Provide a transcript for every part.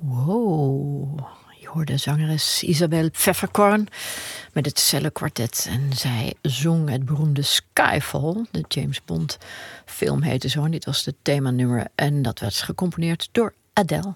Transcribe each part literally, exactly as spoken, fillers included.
Wow, je hoorde zangeres Isabelle Pfefferkorn met het cello-kwartet. En zij zong het beroemde Skyfall, de James Bond film heette zo. En dit was het themanummer en dat werd gecomponeerd door Adele.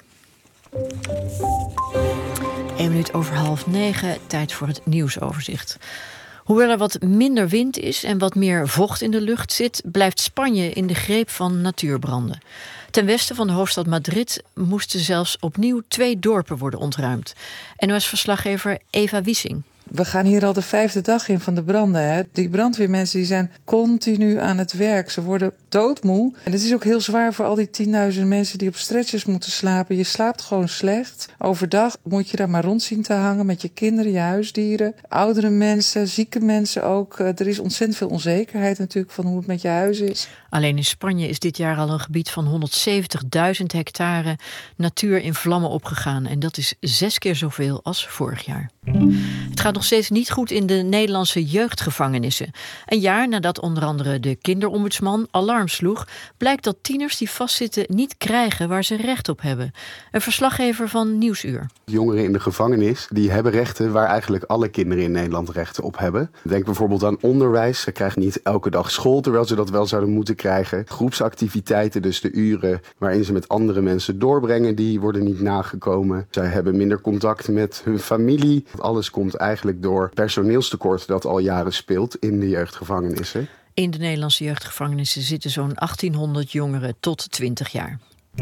Eén minuut over half negen, tijd voor het nieuwsoverzicht. Hoewel er wat minder wind is en wat meer vocht in de lucht zit, blijft Spanje in de greep van natuurbranden. Ten westen van de hoofdstad Madrid moesten zelfs opnieuw twee dorpen worden ontruimd. N O S-verslaggever Eva Wiesing. We gaan hier al de vijfde dag in van de branden. Hè. Die brandweermensen die zijn continu aan het werk. Ze worden doodmoe. En het is ook heel zwaar voor al die tienduizenden mensen die op stretchers moeten slapen. Je slaapt gewoon slecht. Overdag moet je daar maar rond zien te hangen met je kinderen, je huisdieren. Oudere mensen, zieke mensen ook. Er is ontzettend veel onzekerheid natuurlijk van hoe het met je huis is. Alleen in Spanje is dit jaar al een gebied van honderdzeventigduizend hectare natuur in vlammen opgegaan. En dat is zes keer zoveel als vorig jaar. Het gaat nog steeds niet goed in de Nederlandse jeugdgevangenissen. Een jaar nadat onder andere de kinderombudsman alarm sloeg, blijkt dat tieners die vastzitten niet krijgen waar ze recht op hebben. Een verslaggever van Nieuwsuur. Jongeren in de gevangenis die hebben rechten waar eigenlijk alle kinderen in Nederland rechten op hebben. Denk bijvoorbeeld aan onderwijs. Ze krijgen niet elke dag school terwijl ze dat wel zouden moeten krijgen. Groepsactiviteiten, dus de uren waarin ze met andere mensen doorbrengen, die worden niet nagekomen. Zij hebben minder contact met hun familie. Alles komt eigenlijk door personeelstekort dat al jaren speelt in de jeugdgevangenissen. In de Nederlandse jeugdgevangenissen zitten zo'n achttienhonderd jongeren tot twintig jaar.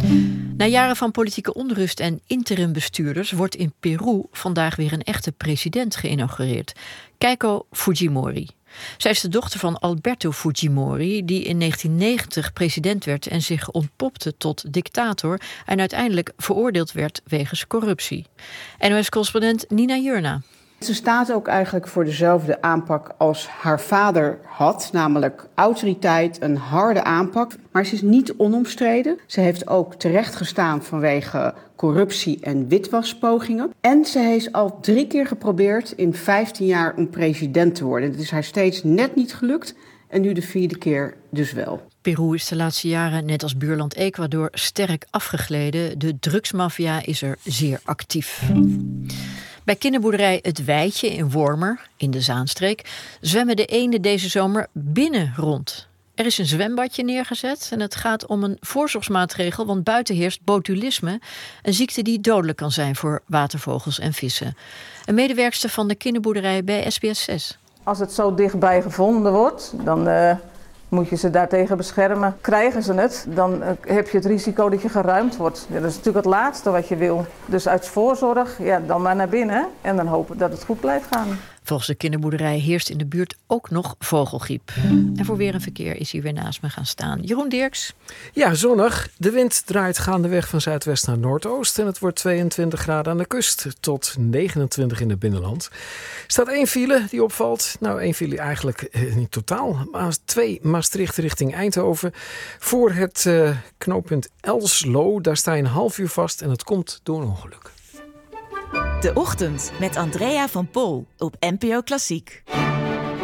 Na jaren van politieke onrust en interimbestuurders wordt in Peru vandaag weer een echte president geïnaugureerd. Keiko Fujimori. Zij is de dochter van Alberto Fujimori, die in negentien negentig president werd en zich ontpopte tot dictator en uiteindelijk veroordeeld werd wegens corruptie. N O S-correspondent Nina Jurna. Ze staat ook eigenlijk voor dezelfde aanpak als haar vader had, namelijk autoriteit, een harde aanpak. Maar ze is niet onomstreden. Ze heeft ook terechtgestaan vanwege corruptie en witwaspogingen. En ze heeft al drie keer geprobeerd in vijftien jaar een president te worden. Het is haar steeds net niet gelukt en nu de vierde keer dus wel. Peru is de laatste jaren, net als buurland Ecuador, sterk afgegleden. De drugsmafia is er zeer actief. Bij kinderboerderij Het Weitje in Wormer, in de Zaanstreek, zwemmen de eenden deze zomer binnen rond. Er is een zwembadje neergezet en het gaat om een voorzorgsmaatregel, want buiten heerst botulisme, een ziekte die dodelijk kan zijn voor watervogels en vissen. Een medewerkster van de kinderboerderij bij S B S zes. Als het zo dichtbij gevonden wordt, dan uh, moet je ze daartegen beschermen. Krijgen ze het, dan uh, heb je het risico dat je geruimd wordt. Ja, dat is natuurlijk het laatste wat je wil. Dus uit voorzorg, ja, dan maar naar binnen en dan hopen dat het goed blijft gaan. Volgens de kinderboerderij heerst in de buurt ook nog vogelgriep. En voor weer en verkeer is hier weer naast me gaan staan Jeroen Dirks. Ja, zonnig. De wind draait gaandeweg van zuidwest naar noordoost. En het wordt tweeëntwintig graden aan de kust tot negenentwintig in het binnenland. Er staat één file die opvalt. Nou, één file eigenlijk eh, niet totaal. Maar twee Maastricht richting Eindhoven. Voor het uh, knooppunt Elslo. Daar sta je een half uur vast en het komt door een ongeluk. De Ochtend met Andrea van Pol op N P O Klassiek.